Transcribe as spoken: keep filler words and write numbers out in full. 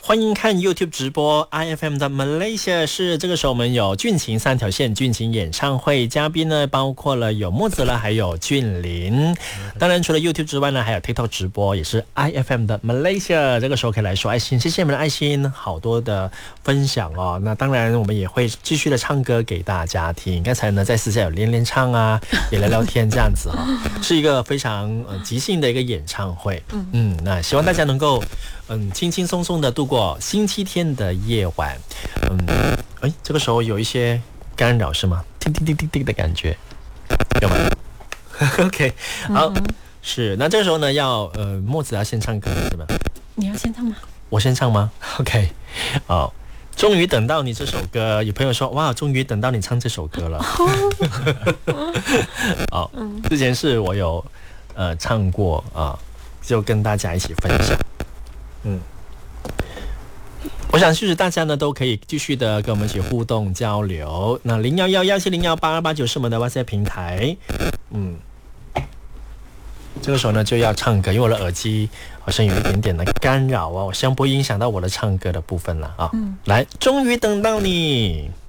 欢迎看 YouTube 直播 I F M 的 Malaysia 是这个时候我们有俊晴三条线俊晴演唱会，嘉宾呢包括了有莫子乐还有俊林。当然除了 YouTube 之外呢，还有 TikTok 直播也是 I F M 的 Malaysia， 这个时候可以来说爱心，谢谢你们的爱心，好多的分享哦。那当然我们也会继续的唱歌给大家听，刚才呢在私下有连连唱啊，也聊聊天这样子哦，是一个非常、呃、即兴的一个演唱会。嗯，那希望大家能够嗯轻轻松松的度过星期天的夜晚。嗯，哎，这个时候有一些干扰是吗？叮叮叮叮叮的感觉，有吗？OK， 好，嗯、是。那这个时候呢，要呃莫子要先唱歌是吗？ 你要先唱吗？ 我先唱吗 ？OK， 好。终于等到你这首歌，有朋友说哇，终于等到你唱这首歌了。好，之前是我有呃唱过啊、呃，就跟大家一起分享。嗯，我想就是大家呢都可以继续的跟我们一起互动交流。那零幺幺幺七零幺八二八九是我们的 WhatsApp 平台。嗯，这个时候呢就要唱歌，因为我的耳机好像有一点点的干扰啊，我希望不会影响到我的唱歌的部分了啊。嗯，来，终于等到你。